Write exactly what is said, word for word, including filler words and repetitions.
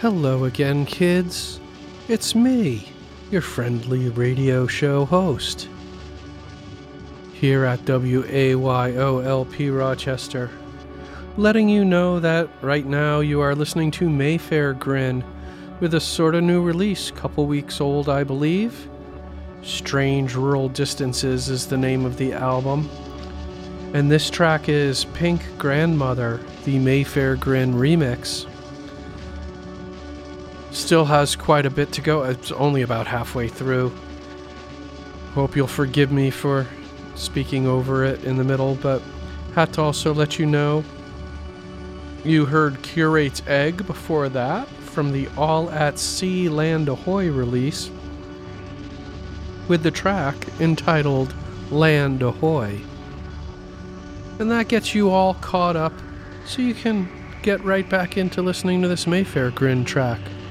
Hello again, kids. It's me, your friendly radio show host, here at W A Y O L P Rochester, letting you know that right now you are listening to Mayfair Grin with a sort of new release, couple weeks old, I believe. Strange Rural Distances is the name of the album. And this track is Pink Grandmother, the Mayfair Grin remix. Still has quite a bit to go. It's only about halfway through. Hope you'll forgive me for speaking over it in the middle, but had to also let you know you heard Curate's Egg before that from the All at Sea Land Ahoy release with the track entitled Land Ahoy. And that gets you all caught up so you can get right back into listening to this Mayfair Grin track.